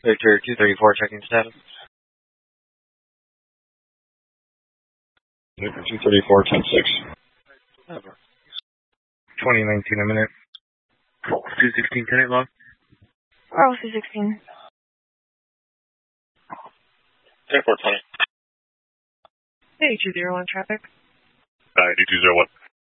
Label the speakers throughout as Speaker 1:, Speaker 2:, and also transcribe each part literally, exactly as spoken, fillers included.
Speaker 1: Victor two thirty-four, checking status.
Speaker 2: Victor two thirty-four, ten six.
Speaker 1: Over.
Speaker 2: twenty nineteen a minute.
Speaker 1: two sixteen, ten eight log.
Speaker 3: Bravo two sixteen.
Speaker 2: ten four twenty.
Speaker 3: Hey, two zero one traffic.
Speaker 2: ninety two zero one.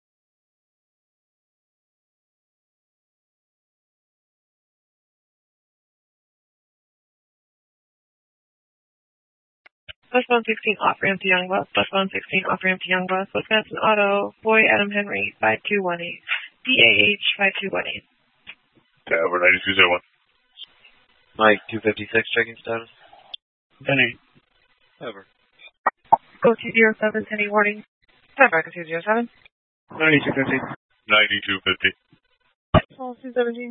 Speaker 3: Westbound sixteen off ramp to Youngblood. Westbound sixteen off ramp to Youngblood. Wisconsin Auto. Boy Adam Henry five two one eight. D A H five two one eight.
Speaker 2: Over ninety two zero one.
Speaker 1: Mike two fifty-six, checking status.
Speaker 2: ten eight.
Speaker 1: Over.
Speaker 3: Go two zero seven, ten eight warning. Time back at two zero seven.
Speaker 2: ninety two fifty. ninety two fifty.
Speaker 3: Pulse two seventeen.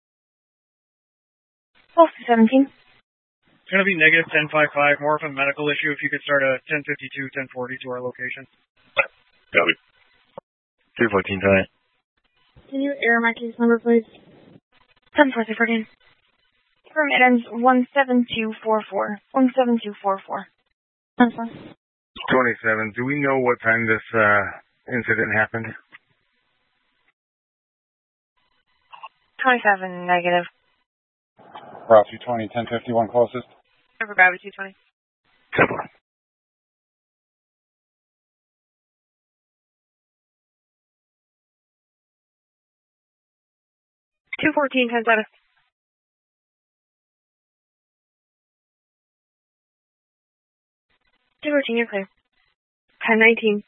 Speaker 3: Pulse two seventeen.
Speaker 4: It's going to be negative ten fifty-five, more of a medical issue. If you could start a ten fifty-two, ten forty to our location.
Speaker 2: Copy.
Speaker 1: two fourteen, ten eight.
Speaker 3: Can you air my case number, please? ten forty, fourteen. Firm, it ends one seven two four four. one seven two four four.
Speaker 2: twenty-seven. Do we know what time this uh, incident happened?
Speaker 3: twenty-seven, negative.
Speaker 2: Route two twenty, ten fifty-one closest.
Speaker 3: Over gravity two twenty. two fourteen, ten status. two fourteen, you're clear. ten nineteen.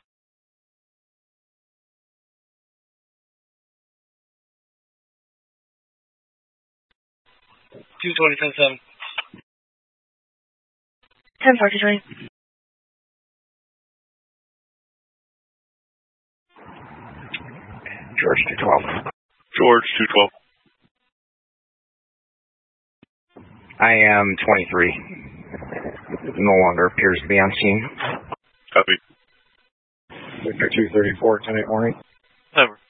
Speaker 4: two twenty, ten seven.
Speaker 3: ten forty, twenty.
Speaker 2: George two twelve. George two twelve.
Speaker 5: I am twenty-three. No longer appears to be on scene.
Speaker 2: Copy. Victor two thirty-four, ten eight warning.
Speaker 1: Over.